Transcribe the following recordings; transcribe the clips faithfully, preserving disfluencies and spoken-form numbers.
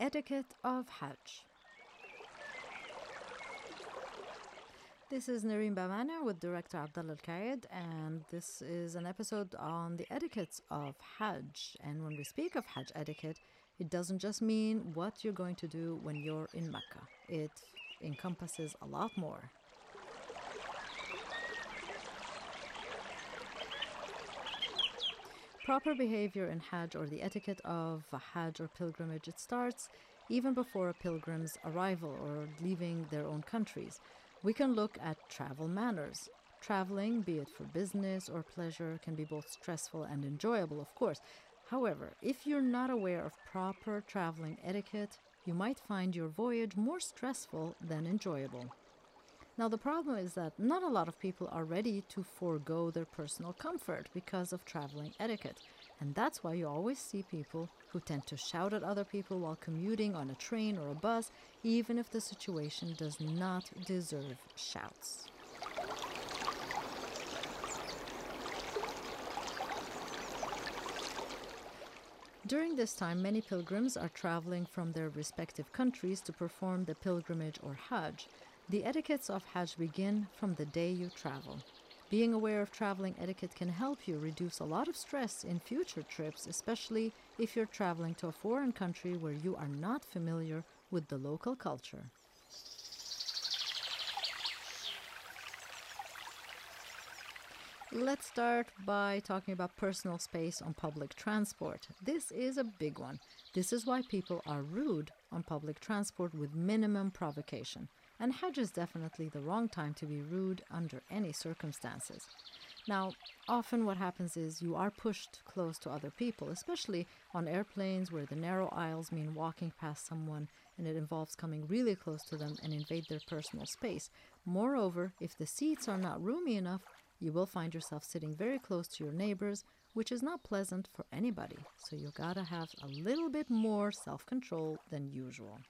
Etiquette of Hajj. This is Nareen Bamana with director Abdullah Al-Kayed, and this is an episode on the etiquettes of Hajj. And when we speak of Hajj etiquette, it doesn't just mean what you're going to do when you're in Mecca. It encompasses a lot more. Proper behavior in Hajj, or the etiquette of a Hajj or pilgrimage, it starts even before a pilgrim's arrival or leaving their own countries. We can look at travel manners. Traveling, be it for business or pleasure, can be both stressful and enjoyable, of course. However, if you're not aware of proper traveling etiquette, you might find your voyage more stressful than enjoyable. Now, the problem is that not a lot of people are ready to forego their personal comfort because of traveling etiquette. And that's why you always see people who tend to shout at other people while commuting on a train or a bus, even if the situation does not deserve shouts. During this time, many pilgrims are traveling from their respective countries to perform the pilgrimage or Hajj. The etiquettes of Hajj begin from the day you travel. Being aware of traveling etiquette can help you reduce a lot of stress in future trips, especially if you're traveling to a foreign country where you are not familiar with the local culture. Let's start by talking about personal space on public transport. This is a big one. This is why people are rude on public transport with minimum provocation. And Hajj is definitely the wrong time to be rude under any circumstances. Now, often what happens is you are pushed close to other people, especially on airplanes where the narrow aisles mean walking past someone and it involves coming really close to them and invade their personal space. Moreover, if the seats are not roomy enough, you will find yourself sitting very close to your neighbors, which is not pleasant for anybody. So you gotta have a little bit more self-control than usual.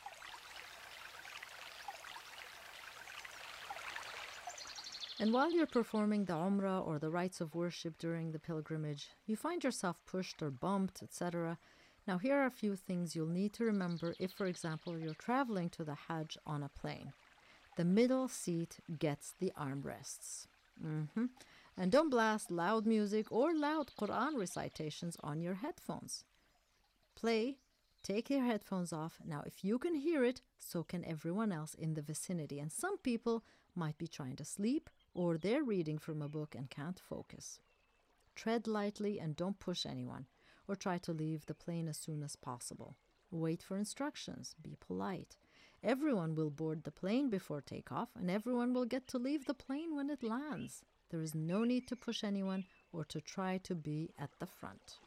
And while you're performing the Umrah or the rites of worship during the pilgrimage, you find yourself pushed or bumped, et cetera. Now, here are a few things you'll need to remember if, for example, you're traveling to the Hajj on a plane. The middle seat gets the armrests. Mm-hmm. And don't blast loud music or loud Quran recitations on your headphones. Play, take your headphones off. Now, if you can hear it, so can everyone else in the vicinity. And some people might be trying to sleep, or they're reading from a book and can't focus. Tread lightly and don't push anyone, or try to leave the plane as soon as possible. Wait for instructions. Be polite. Everyone will board the plane before takeoff, and everyone will get to leave the plane when it lands. There is no need to push anyone or to try to be at the front.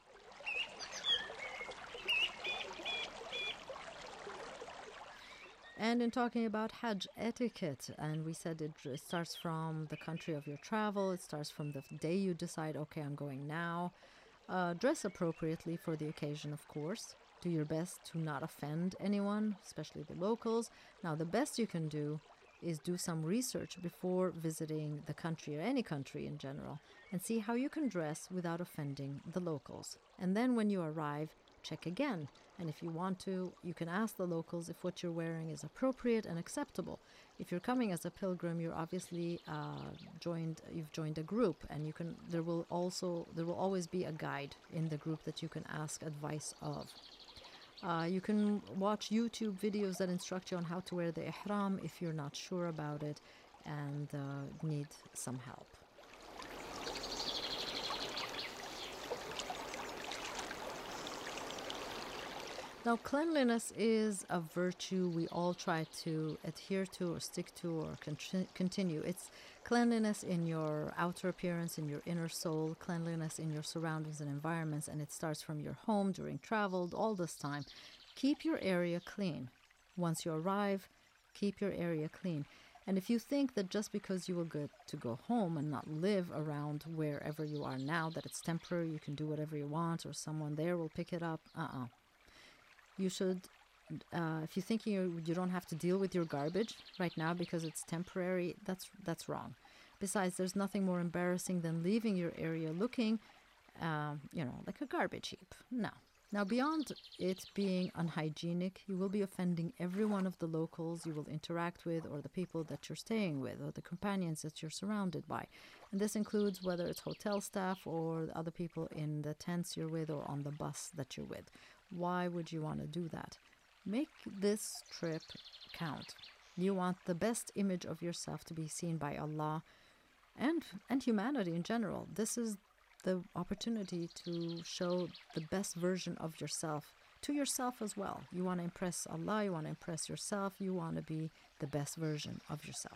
And in talking about Hajj etiquette, and we said it starts from the country of your travel, it starts from the day you decide, okay, I'm going now. Uh, dress appropriately for the occasion, of course. Do your best to not offend anyone, especially the locals. Now, the best you can do is do some research before visiting the country or any country in general and see how you can dress without offending the locals. And then when you arrive, check again. And if you want to, you can ask the locals if what you're wearing is appropriate and acceptable. If you're coming as a pilgrim, you're obviously uh, joined. You've joined a group, and you can. There will also there will always be a guide in the group that you can ask advice of. Uh, you can watch YouTube videos that instruct you on how to wear the ihram if you're not sure about it and uh, need some help. Now, cleanliness is a virtue we all try to adhere to or stick to or con- continue. It's cleanliness in your outer appearance, in your inner soul, cleanliness in your surroundings and environments, and it starts from your home during travel, all this time. Keep your area clean. Once you arrive, keep your area clean. And if you think that just because you will get to go home and not live around wherever you are now, that it's temporary, you can do whatever you want, or someone there will pick it up, uh-uh. You should, uh, if you think you you don't have to deal with your garbage right now because it's temporary, that's that's wrong. Besides, there's nothing more embarrassing than leaving your area looking, uh, you know, like a garbage heap. No, Now, beyond it being unhygienic, you will be offending every one of the locals you will interact with, or the people that you're staying with, or the companions that you're surrounded by. And this includes whether it's hotel staff or the other people in the tents you're with or on the bus that you're with. Why would you want to do that? Make this trip count. You want the best image of yourself to be seen by Allah and and humanity in general. This is the opportunity to show the best version of yourself to yourself as well. You want to impress Allah, you want to impress yourself, you want to be the best version of yourself.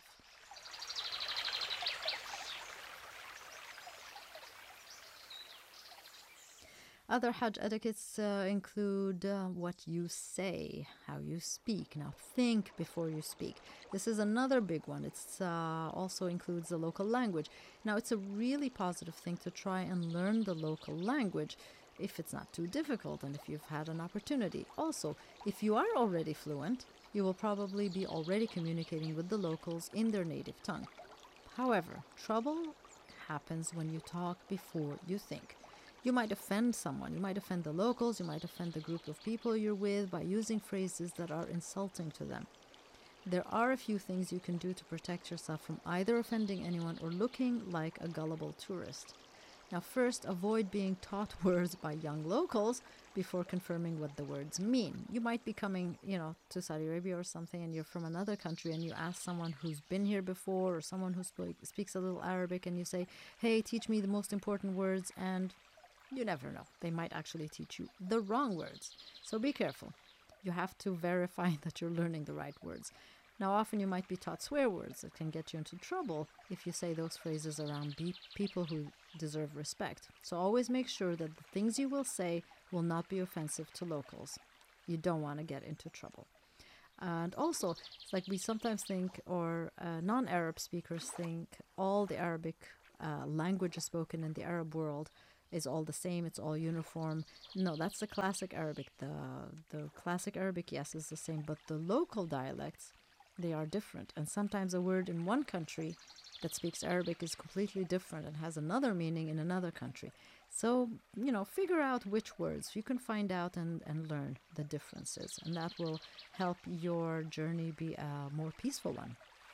Other Hajj etiquettes uh, include uh, what you say, how you speak. Now, think before you speak. This is another big one. It uh, also includes the local language. Now, it's a really positive thing to try and learn the local language if it's not too difficult and if you've had an opportunity. Also, if you are already fluent, you will probably be already communicating with the locals in their native tongue. However, trouble happens when you talk before you think. You might offend someone, you might offend the locals, you might offend the group of people you're with by using phrases that are insulting to them. There are a few things you can do to protect yourself from either offending anyone or looking like a gullible tourist. Now, first, avoid being taught words by young locals before confirming what the words mean. You might be coming, you know, to Saudi Arabia or something, and you're from another country, and you ask someone who's been here before or someone who sp- speaks a little Arabic, and you say, hey, teach me the most important words, and you never know. They might actually teach you the wrong words. So be careful. You have to verify that you're learning the right words. Now, often you might be taught swear words that can get you into trouble if you say those phrases around be- people who deserve respect. So always make sure that the things you will say will not be offensive to locals. You don't want to get into trouble. And also, it's like we sometimes think, or uh, non-Arab speakers think, all the Arabic uh, language spoken in the Arab world is all the same, it's all uniform. No, that's the classic Arabic. The the classic Arabic, yes, is the same, but the local dialects, they are different. And sometimes a word in one country that speaks Arabic is completely different and has another meaning in another country. So, you know, figure out which words. You can find out and, and learn the differences, and that will help your journey be a more peaceful one.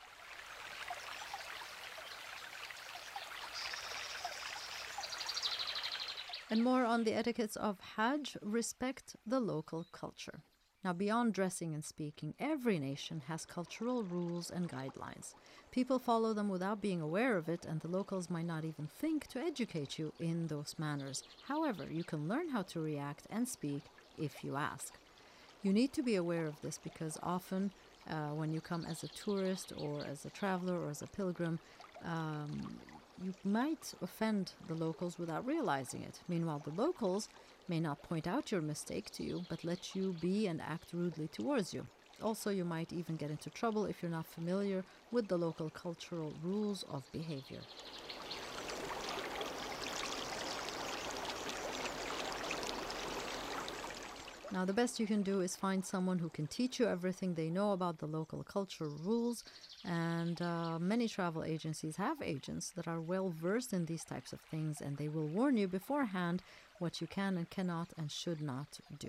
And more on the etiquettes of Hajj, respect the local culture. Now, beyond dressing and speaking, every nation has cultural rules and guidelines. People follow them without being aware of it, and the locals might not even think to educate you in those manners. However, you can learn how to react and speak if you ask. You need to be aware of this because often uh, when you come as a tourist or as a traveler or as a pilgrim, um, you might offend the locals without realizing it. Meanwhile, the locals may not point out your mistake to you, but let you be and act rudely towards you. Also, you might even get into trouble if you're not familiar with the local cultural rules of behavior. Now, the best you can do is find someone who can teach you everything they know about the local cultural rules. And uh, many travel agencies have agents that are well versed in these types of things, and they will warn you beforehand what you can and cannot and should not do.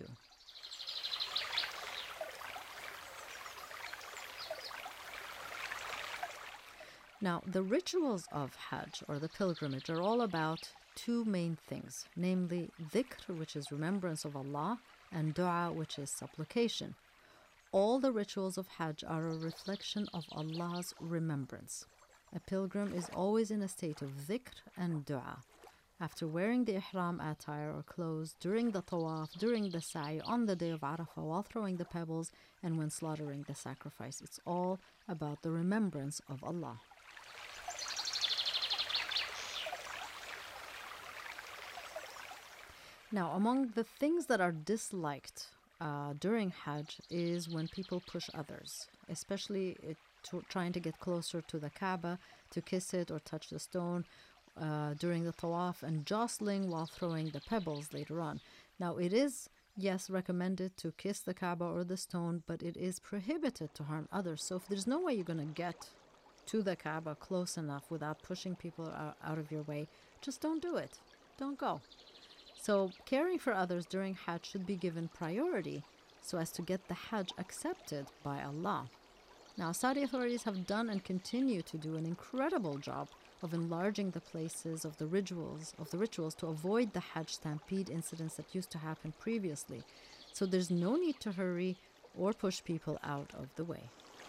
Now, the rituals of Hajj, or the pilgrimage, are all about two main things, namely dhikr, which is remembrance of Allah, and dua, which is supplication. All the rituals of Hajj are a reflection of Allah's remembrance. A pilgrim is always in a state of dhikr and dua. After wearing the ihram attire or clothes, during the tawaf, during the sa'i, on the day of Arafah, while throwing the pebbles, and when slaughtering the sacrifice, it's all about the remembrance of Allah. Now, among the things that are disliked uh, during Hajj is when people push others, especially it, to, trying to get closer to the Kaaba, to kiss it or touch the stone uh, during the tawaf, and jostling while throwing the pebbles later on. Now, it is, yes, recommended to kiss the Kaaba or the stone, but it is prohibited to harm others. So if there's no way you're going to get to the Kaaba close enough without pushing people out, out of your way, just don't do it. Don't go. So caring for others during Hajj should be given priority so as to get the Hajj accepted by Allah. Now, Saudi authorities have done and continue to do an incredible job of enlarging the places of the rituals of the rituals to avoid the Hajj stampede incidents that used to happen previously. So there's no need to hurry or push people out of the way.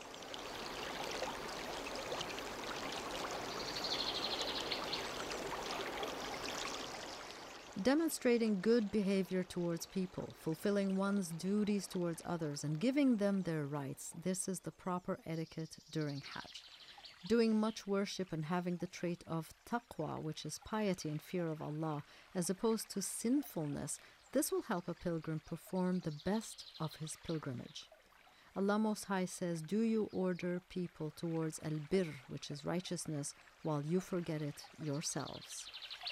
Demonstrating good behavior towards people, fulfilling one's duties towards others, and giving them their rights, this is the proper etiquette during Hajj. Doing much worship and having the trait of taqwa, which is piety and fear of Allah, as opposed to sinfulness, this will help a pilgrim perform the best of his pilgrimage. Allah Most High says, "Do you order people towards al-birr, which is righteousness, while you forget it yourselves?"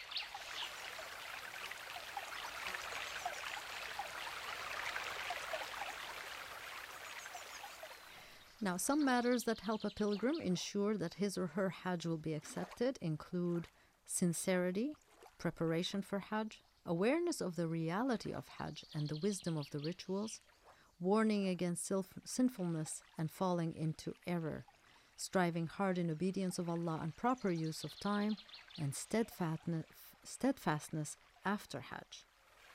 Now, some matters that help a pilgrim ensure that his or her Hajj will be accepted include sincerity, preparation for Hajj, awareness of the reality of Hajj and the wisdom of the rituals, warning against self- sinfulness and falling into error, striving hard in obedience of Allah and proper use of time, and steadfastness, steadfastness after Hajj.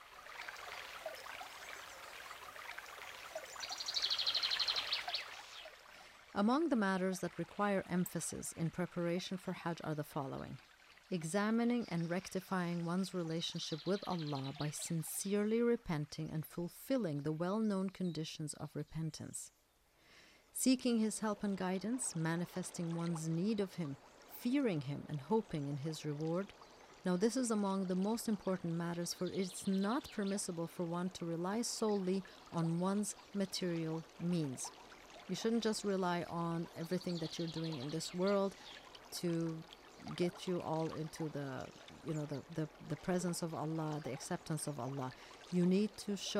Among the matters that require emphasis in preparation for Hajj are the following: examining and rectifying one's relationship with Allah by sincerely repenting and fulfilling the well-known conditions of repentance, seeking His help and guidance, manifesting one's need of Him, fearing Him and hoping in His reward. Now, this is among the most important matters, for it's not permissible for one to rely solely on one's material means. You shouldn't just rely on everything that you're doing in this world to get you all into the, you know, the, the, the presence of Allah, the acceptance of Allah. You need to show